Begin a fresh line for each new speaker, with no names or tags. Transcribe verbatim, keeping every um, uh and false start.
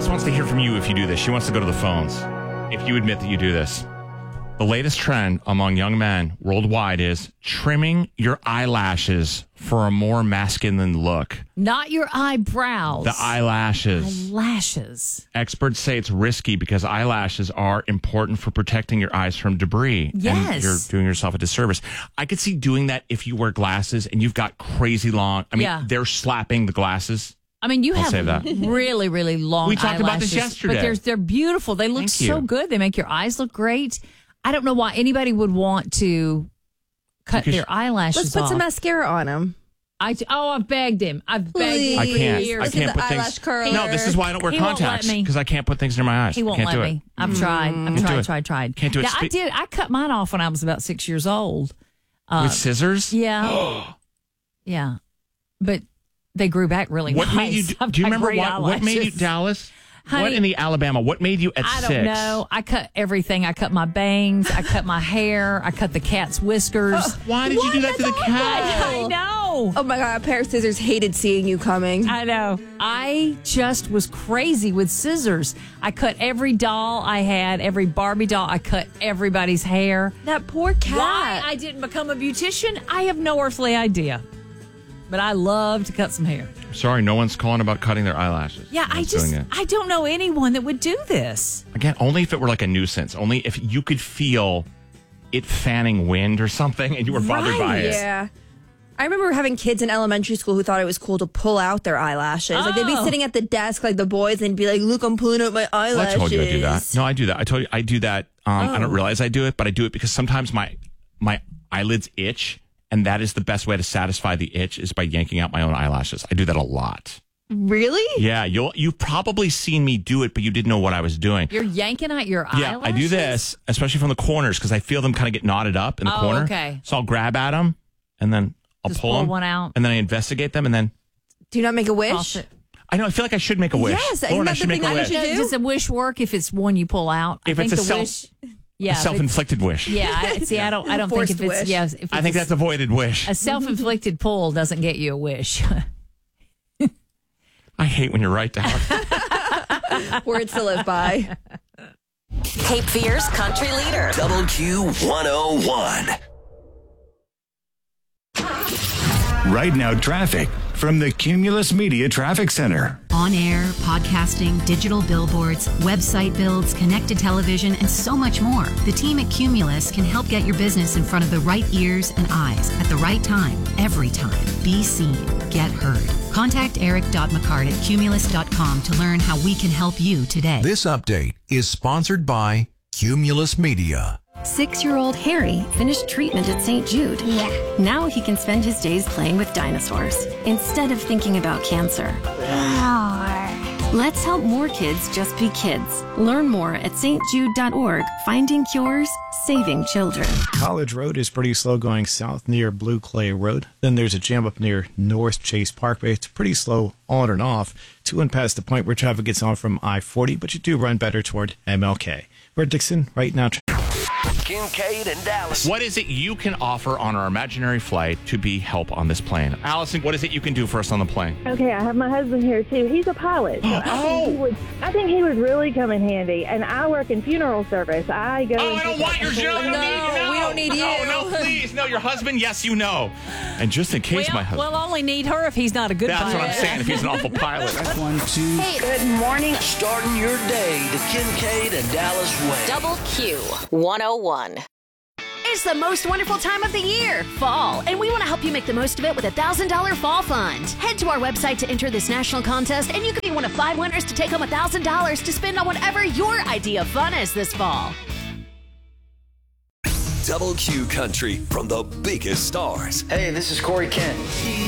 Alice wants to hear from you if you do this. She wants to go to the phones if you admit that you do this. The latest trend among young men worldwide is trimming your eyelashes for a more masculine look.
Not your eyebrows.
The eyelashes.
Eyelashes.
Experts say it's risky because eyelashes are important for protecting your eyes from debris.
Yes.
And you're doing yourself a disservice. I could see doing that if you wear glasses and you've got crazy long. I mean,
Yeah.
they're slapping the glasses.
I mean, you
I'll
have
save that.
really, really long
We talked about this
eyelashes,
yesterday.
But they're, they're beautiful. They look
Thank
so
you.
good. They make your eyes look great. I don't know why anybody would want to cut
Because-
their eyelashes
Let's put
off.
some mascara on them.
I, oh, I've begged him. I've begged him.
I
for
can't.
years.
I
Look at
can't
the
put
eyelash
things.
curler.
No, this is why I don't wear
He won't let
contacts
me.
because I can't put things near my eyes.
He won't
can't
let
do
me.
It.
I've tried. I've
Can't do
tried,
it.
tried, tried.
Can't do it.
Yeah, I
Spe-
did. I cut mine off when I was about six years old.
With scissors?
Yeah. yeah. But they grew back really
What
nice.
made you? Do,
I've
do you
got
remember
great
what? What made you,
eyelashes.
Dallas?
Honey,
what in the Alabama? What made you at
I
six?
don't know. I cut everything. I cut my bangs. I cut my hair. I cut the cat's whiskers.
Why did you do that to the cat?
I know.
Oh my God, a pair of scissors hated seeing you coming.
I know. I just was crazy with scissors. I cut every doll I had, every Barbie doll. I cut everybody's hair.
That poor cat.
Why I didn't become a beautician, I have no earthly idea. But I love to cut some hair.
Sorry, no one's calling about cutting their eyelashes.
Yeah,
No
I
one's
just,
doing it.
I don't know anyone that would do this.
Again, only if it were like a nuisance. Only if you could feel it fanning wind or something, and you were bothered by it.
Yeah. I remember having kids in elementary school who thought it was cool to pull out their eyelashes. Like they'd be
Oh.
sitting at the desk like the boys and be like, look, I'm pulling out my
Well,
eyelashes.
I told you I do that. No, I do that. I told you I do that. Um, I don't realize I do it, but I do it because sometimes my my eyelids itch, and that is the best way to satisfy the itch is by yanking out my own eyelashes. I do that a lot.
Really?
Yeah, you'll you've probably seen me do it, but you didn't know what I was doing.
You're yanking out your
Yeah,
eyelashes?
I do this, especially from the corners, because I feel them kind of get knotted up in the
Oh,
corner.
okay.
So I'll grab at them, and then I'll
Just
pull,
pull
them,
one out.
and then I investigate them, and then
Do you not make a wish?
Toss it.
I know I feel like I should make a wish.
Yes, isn't
Lauren, I
that
should
the
make
thing
a
that
wish.
you should do?
Does a wish work if it's one you pull out?
If
I
it's
think
a
the
self-
wish,
A
yeah, if it's-
self-inflicted wish.
Yeah, I, see, I don't, I don't think
Forced
if it's
wish.
yeah, if it's
I think that's a voided wish.
a self-inflicted pull doesn't get you a wish.
I hate when you're right, Dallas.
Words to live by.
Cape Fear's country leader.
Double Q one oh one.
Right now, traffic from the Cumulus Media Traffic Center.
On air, podcasting, digital billboards, website builds, connected television, and so much more. The team at Cumulus can help get your business in front of the right ears and eyes at the right time, every time. Be seen. Get heard. Contact eric.mccart at cumulus dot com to learn how we can help you today.
This update is sponsored by Cumulus Media.
Six-year-old Harry finished treatment at Saint Jude. Yeah. Now he can spend his days playing with dinosaurs instead of thinking about cancer. Let's help more kids just be kids. Learn more at s t jude dot org. Finding cures, saving children.
College Road is pretty slow going south near Blue Clay Road. Then there's a jam up near North Chase Parkway. It's pretty slow on and off to and past the point where traffic gets on from I forty, but you do run better toward M L K. We're Dixon right now.
Kincaid and Dallas.
What is it you can offer on our imaginary flight to be help on this plane? Allison, what is it you can do for us on the plane?
Okay, I have my husband here too. He's a pilot, so I think he would. I think he would really come in handy. And I work in funeral service. I go.
Oh, I don't want your job.
No,
no,
we don't need you.
No, no, please. No, your husband, yes, you know. And just in case
We'll,
my husband.
we'll only need her if he's not a good
That's
pilot.
what I'm saying, if he's an awful pilot.
One, two.
Hey,
Good morning. Starting your day the Kincaid and Dallas way.
Double Q one oh one.
It's the most wonderful time of the year, fall, and we want to help you make the most of it with a one thousand dollars Fall Fund. Head to our website to enter this national contest, and you could be one of five winners to take home one thousand dollars to spend on whatever your idea of fun is this fall.
Double Q country from the biggest stars.
Hey, this is Corey Kent.